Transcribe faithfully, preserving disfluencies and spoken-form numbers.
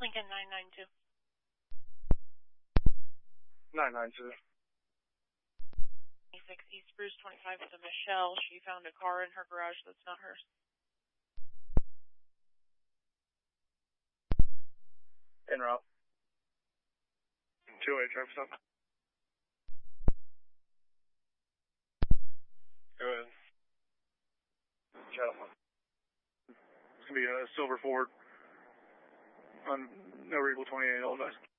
Lincoln nine nine two. nine nine two. twenty-six East Bruce twenty-five to Michelle. She found a car in her garage that's not hers. En route. two eight, traffic stop. Go ahead. Channel one. It's going to be a silver Ford on no Eagle twenty-eight, all advice.